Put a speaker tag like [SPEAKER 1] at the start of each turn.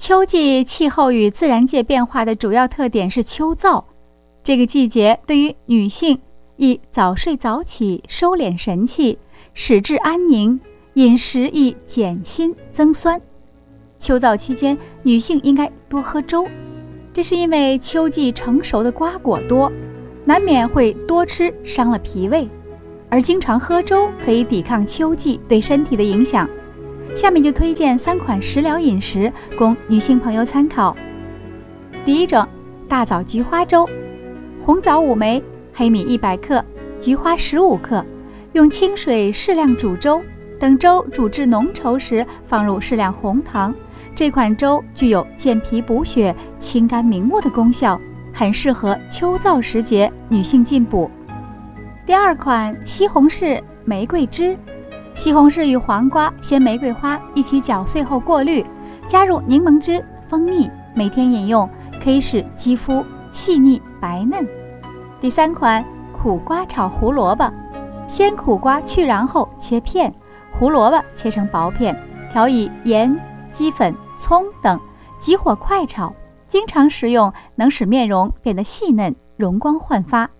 [SPEAKER 1] 秋季气候与自然界变化的主要特点是秋燥，这个季节对于女性宜早睡早起，收敛神气，使志安宁，饮食宜减辛增酸。秋燥期间，女性应该多喝粥，这是因为秋季成熟的瓜果多，难免会多吃，伤了脾胃，而经常喝粥可以抵抗秋季对身体的影响。下面就推荐3款食疗饮食供女性朋友参考。第一种，大枣菊花粥。红枣5枚，黑米100克，菊花15克，用清水适量煮粥，等粥煮至浓稠时，放入适量红糖。这款粥具有健脾补血、清肝明目的功效，很适合秋燥时节女性进补。第二款，西红柿玫瑰汁。西红柿与黄瓜、鲜玫瑰花一起搅碎后过滤，加入柠檬汁、蜂蜜，每天饮用，可以使肌肤细腻白嫩。第三款，苦瓜炒胡萝卜。鲜苦瓜去瓤后切片，胡萝卜切成薄片，调以盐、鸡粉、葱等，急火快炒。经常食用能使面容变得细嫩、容光焕发。